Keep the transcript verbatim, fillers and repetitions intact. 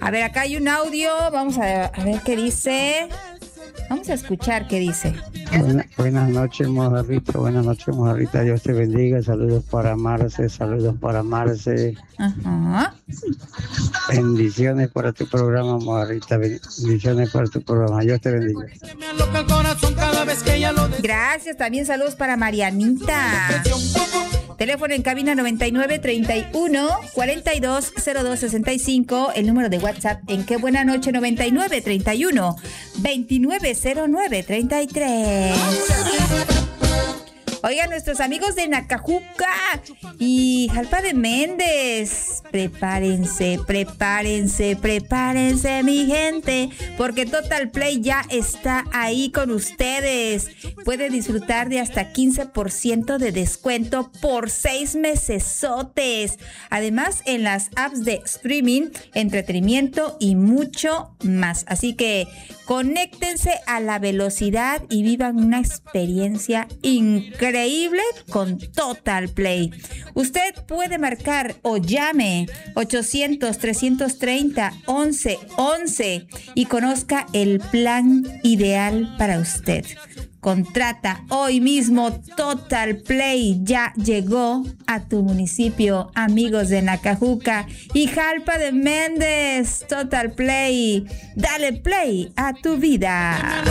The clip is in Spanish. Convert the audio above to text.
A ver, acá hay un audio. Vamos a, a ver qué dice. Vamos a escuchar qué dice. Buena, buenas noches, Mojarrita. Buenas noches, Mojarrita. Dios te bendiga. Saludos para Marce. Saludos para Marce. Ajá. Bendiciones para tu programa, Mojarrita. Bendiciones para tu programa. Dios te bendiga. Gracias. También saludos para Marianita. Teléfono en cabina noventa y nueve, treinta y uno, cuarenta y dos, cero dos, sesenta y cinco. El número de WhatsApp en Qué Buena Noche noventa y nueve, treinta y uno, veintinueve, cero nueve, treinta y tres. Oigan, nuestros amigos de Nacajuca y Jalpa de Méndez, prepárense, prepárense, prepárense, mi gente, porque Total Play ya está ahí con ustedes. Puede disfrutar de hasta quince por ciento de descuento por seis mesesotes. Además, en las apps de streaming, entretenimiento y mucho más. Así que conéctense a la velocidad y vivan una experiencia increíble con Total Play. Usted puede marcar o llame ochocientos, trescientos treinta, once once y conozca el plan ideal para usted. Contrata hoy mismo Total Play. Ya llegó a tu municipio, amigos de Nacajuca y Jalpa de Méndez. Total Play. Dale play a tu vida.